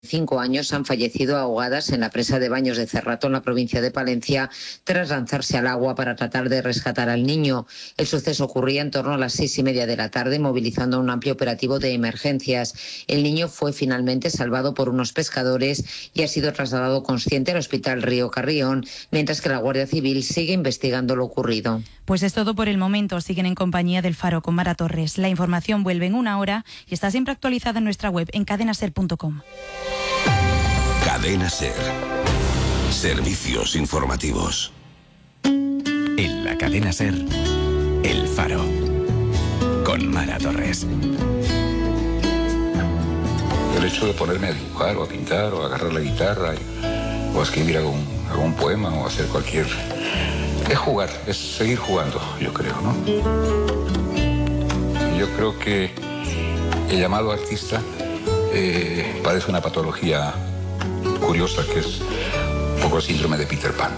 5 años han fallecido ahogadas en la presa de Baños de Cerrato, en la provincia de Palencia, tras lanzarse al agua para tratar de rescatar al niño. El suceso ocurría en torno a las 6:30 de la tarde, movilizando un amplio operativo de emergencias. El niño fue finalmente salvado por unos pescadores y ha sido trasladado consciente al Hospital Río Carrión, mientras que la Guardia Civil sigue investigando lo ocurrido. Pues es todo por el momento. Siguen en compañía del Faro con Mara Torres. La información vuelve en 1 hora y está siempre actualizada en nuestra web en cadenaser.com. Cadena Ser. Servicios informativos. En la Cadena Ser, El Faro, con Mara Torres. El hecho de ponerme a dibujar o a pintar o a agarrar la guitarra o a escribir algún poema o hacer cualquier... Es jugar, es seguir jugando, yo creo, ¿no? Yo creo que el llamado artista padece una patología curiosa que es un poco el síndrome de Peter Pan,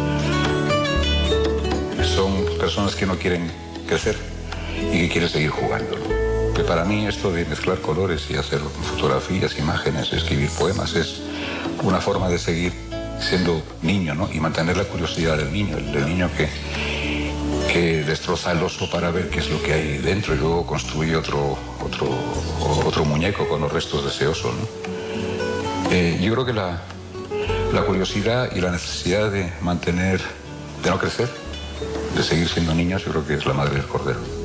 ¿no? Son personas que no quieren crecer y que quieren seguir jugando, ¿no? Que para mí esto de mezclar colores y hacer fotografías, imágenes, escribir poemas es una forma de seguir siendo niño, ¿no? Y mantener la curiosidad del niño, el niño que destroza el oso para ver qué es lo que hay dentro y luego construye otro muñeco con los restos de ese oso, ¿no? Yo creo que la curiosidad y la necesidad de no crecer, de seguir siendo niños, yo creo que es la madre del cordero.